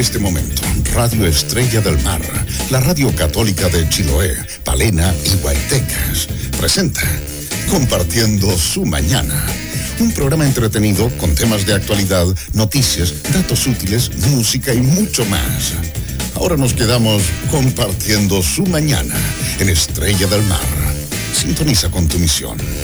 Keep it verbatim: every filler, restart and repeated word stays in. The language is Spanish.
este momento, Radio Estrella del Mar, la radio católica de Chiloé, Palena y Guaitecas, presenta Compartiendo su Mañana. Un programa entretenido con temas de actualidad, noticias, datos útiles, música y mucho más. Ahora nos quedamos compartiendo su mañana en Estrella del Mar. Sintoniza con tu misión.